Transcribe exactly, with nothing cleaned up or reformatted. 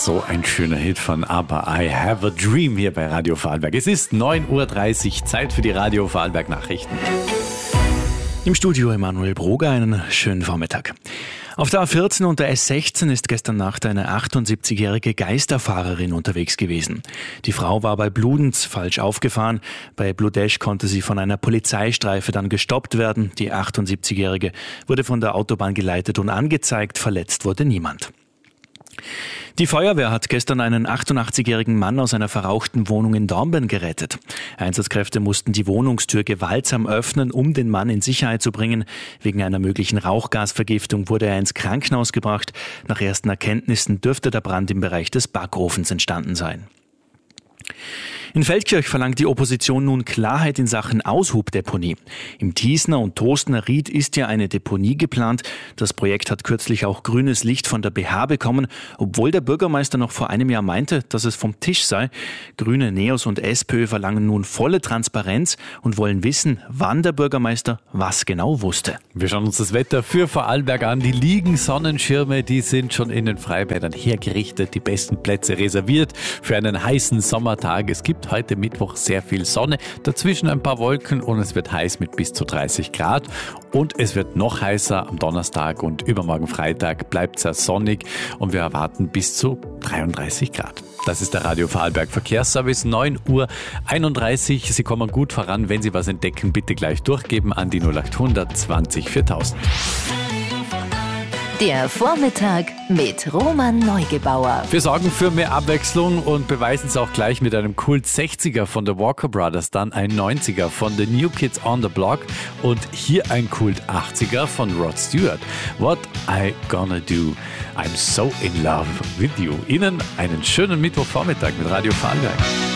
So ein schöner Hit von ABBA, I Have a Dream hier bei Radio Vorarlberg. Es ist neun Uhr dreißig, Zeit für die Radio Vorarlberg Nachrichten. Im Studio Emanuel Broger, einen schönen Vormittag. Auf der A vierzehn und der S sechzehn ist gestern Nacht eine achtundsiebzigjährige Geisterfahrerin unterwegs gewesen. Die Frau war bei Bludenz falsch aufgefahren. Bei Bludesch konnte sie von einer Polizeistreife dann gestoppt werden. Die achtundsiebzigjährige wurde von der Autobahn geleitet und angezeigt. Verletzt wurde niemand. Die Feuerwehr hat gestern einen achtundachtzigjährigen Mann aus einer verrauchten Wohnung in Dornbirn gerettet. Einsatzkräfte mussten die Wohnungstür gewaltsam öffnen, um den Mann in Sicherheit zu bringen. Wegen einer möglichen Rauchgasvergiftung wurde er ins Krankenhaus gebracht. Nach ersten Erkenntnissen dürfte der Brand im Bereich des Backofens entstanden sein. In Feldkirch verlangt die Opposition nun Klarheit in Sachen Aushubdeponie. Im Tiesner und Tostener Ried ist ja eine Deponie geplant. Das Projekt hat kürzlich auch grünes Licht von der B H bekommen, obwohl der Bürgermeister noch vor einem Jahr meinte, dass es vom Tisch sei. Grüne, Neos und SPÖ verlangen nun volle Transparenz und wollen wissen, wann der Bürgermeister was genau wusste. Wir schauen uns das Wetter für Vorarlberg an. Die Liegen-Sonnenschirme, die sind schon in den Freibädern hergerichtet, die besten Plätze reserviert für einen heißen Sommertag. Es gibt heute Mittwoch sehr viel Sonne, dazwischen ein paar Wolken und es wird heiß mit bis zu dreißig Grad. Und es wird noch heißer am Donnerstag und übermorgen Freitag bleibt es sehr sonnig und wir erwarten bis zu dreiunddreißig Grad. Das ist der Radio Vorarlberg Verkehrsservice, neun Uhr einunddreißig. Sie kommen gut voran. Wenn Sie was entdecken, bitte gleich durchgeben an die null acht hundert zwanzig viertausend. Der Vormittag mit Roman Neugebauer. Wir sorgen für mehr Abwechslung und beweisen es auch gleich mit einem Kult sechziger von The Walker Brothers, dann ein neunziger von The New Kids on the Block und hier ein Kult achtziger von Rod Stewart. What I Gonna Do. I'm so in love with you. Ihnen einen schönen Mittwochvormittag mit Radio Vorarlberg.